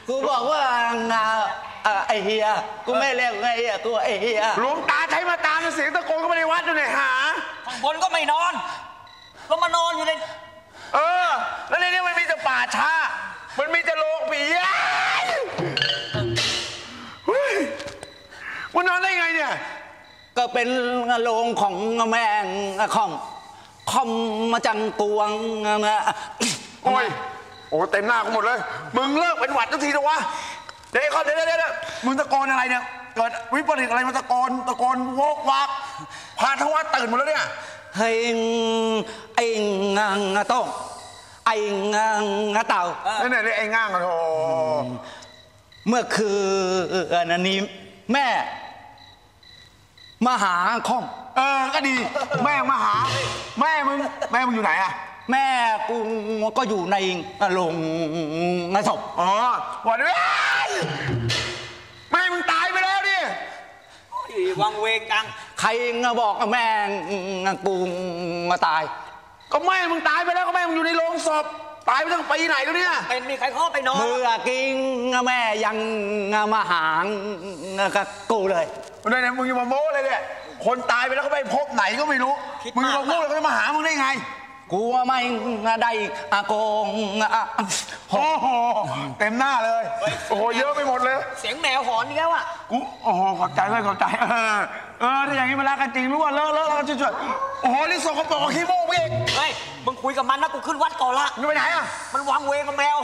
กูบอกว่าไอเฮียกูไม่เรียกไงเฮียกูไอเฮียหลวงตาใช้มาตามเสียงตะโกนเข้ามาในวัดด้วยเนี่ยหาข้างบนก็ไม่นอนก็มานอนอยู่ในแล้วในนี้มันมีแต่ป่าช้ามันมีแต่โรงผีมันนอนได้ไงเนี่ยก็เป็นโรงของแมงคอมมาจังกวงโอ้เต็มหน้ากูหมดเลยมึงเลิกเป็นหวัดทุกทีนะวะเดี๋ยวมึงตะโกนอะไรเนี่ยเกิดวิปริตอะไรมาตะโกนโวกวักพาทั้งวัดตื่นหมดแล้วเนี่ยเฮ้ยไอ้งังต้องไอ้งังเต่าเนี่ยไอ้ง่างอะโธ่เมื่อคืนนี้แม่มาหาข้องก็ดีแม่มาหาแม่มึงอยู่ไหนอะแม่กูก็อยู่ในโรงศพวันนี้แม่มึงตายไปแล้วดิวังเวงจังใครบอกแม่กูตายก็แม่มึงตายไปแล้วก็แม่มึงอยู่ในโรงศพตายไปตั้งปีไหนแล้วเนี่ยเป็นมีใครเข้าไปนอนเมื่อกิ้งแม่ยังมาหากับกูเลยมึงอย่ามาโม้เลยเนี่ยคนตายไปแล้วก็ไปพบไหนก็ไม่รู้มึงมาพูดแล้วก็มาหามึงได้ไงกูไม่ได้โกงโอ้โหเต็มหน้าเลยโอ้โหเยอะไปหมดเลยเสียงแมวหอนอีกแล้วอ่ะกูโอ้โหขอบใจเลยขอบใจถ้าอย่างนี้มารักกันจริงรู้ว่าเลิกแล้วกันช่วยโอ้โหนี่สกปรกขี้โม้พี่เฮ้ยมึงคุยกับมันนะกูขึ้นวัดก่อนละมึงไปไหนอ่ะมันวางเวงกับแมว